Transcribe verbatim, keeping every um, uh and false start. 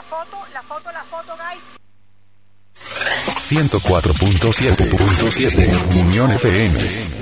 foto, la foto, la foto, guys. ciento cuatro punto siete Unión F M.